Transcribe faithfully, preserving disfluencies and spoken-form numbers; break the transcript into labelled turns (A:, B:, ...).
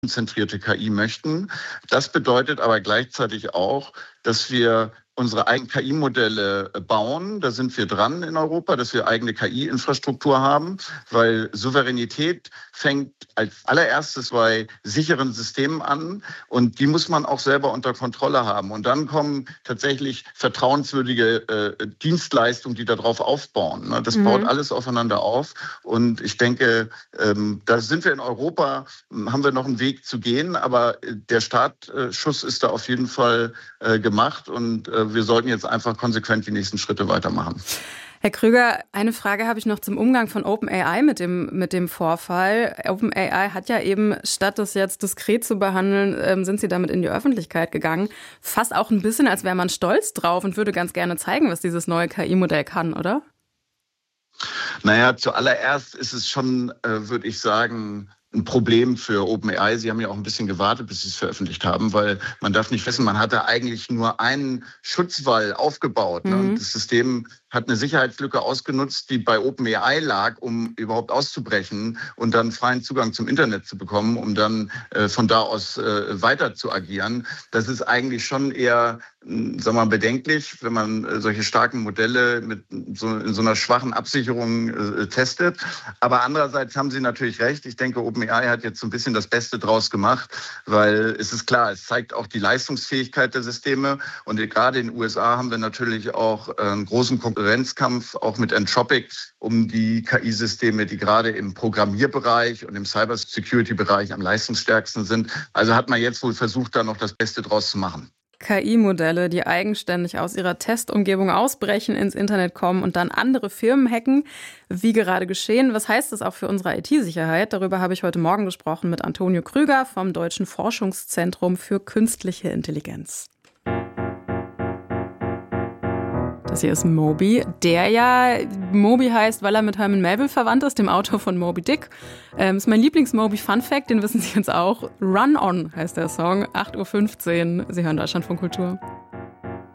A: zentrierte K I möchten. Das bedeutet aber gleichzeitig auch, dass wir unsere eigenen K I-Modelle bauen. Da sind wir dran in Europa, dass wir eigene K I-Infrastruktur haben, weil Souveränität fängt als allererstes bei sicheren Systemen an und die muss man auch selber unter Kontrolle haben. Und dann kommen tatsächlich vertrauenswürdige äh, Dienstleistungen, die darauf aufbauen. Ne? Das mhm. baut alles aufeinander auf und ich denke, ähm, da sind wir in Europa, haben wir noch einen Weg zu gehen, aber der Startschuss ist da auf jeden Fall äh, gemacht und äh, wir sollten jetzt einfach konsequent die nächsten Schritte weitermachen.
B: Herr Krüger, eine Frage habe ich noch zum Umgang von OpenAI mit dem, mit dem Vorfall. OpenAI hat ja eben, statt das jetzt diskret zu behandeln, ähm, sind sie damit in die Öffentlichkeit gegangen. Fast auch ein bisschen, als wäre man stolz drauf und würde ganz gerne zeigen, was dieses neue K I-Modell kann, oder?
A: Naja, zuallererst ist es schon, äh, würde ich sagen, ein Problem für OpenAI. Sie haben ja auch ein bisschen gewartet, bis sie es veröffentlicht haben, weil man darf nicht wissen, man hatte eigentlich nur einen Schutzwall aufgebaut. Mhm. Ne? Das System hat eine Sicherheitslücke ausgenutzt, die bei OpenAI lag, um überhaupt auszubrechen und dann freien Zugang zum Internet zu bekommen, um dann äh, von da aus äh, weiter zu agieren. Das ist eigentlich schon eher, sagen wir mal, bedenklich, wenn man äh, solche starken Modelle mit so, in so einer schwachen Absicherung äh, testet. Aber andererseits haben Sie natürlich recht. Ich denke, OpenAI hat jetzt so ein bisschen das Beste draus gemacht, weil es ist klar, es zeigt auch die Leistungsfähigkeit der Systeme. Und gerade in den U S A haben wir natürlich auch einen großen Konkurrenzkampf, auch mit Anthropic, um die K I-Systeme, die gerade im Programmierbereich und im Cybersecurity-Bereich am leistungsstärksten sind. Also hat man jetzt wohl versucht, da noch das Beste draus zu machen.
B: K I-Modelle, die eigenständig aus ihrer Testumgebung ausbrechen, ins Internet kommen und dann andere Firmen hacken, wie gerade geschehen. Was heißt das auch für unsere I T-Sicherheit? Darüber habe ich heute Morgen gesprochen mit Antonio Krüger vom Deutschen Forschungszentrum für Künstliche Intelligenz. Das hier ist Moby, der ja Moby heißt, weil er mit Herman Melville verwandt ist, dem Autor von Moby Dick. Ähm, ist mein Lieblings-Moby-Fun-Fact, den wissen Sie jetzt auch. Run On heißt der Song, acht Uhr fünfzehn. Sie hören Deutschlandfunk Kultur.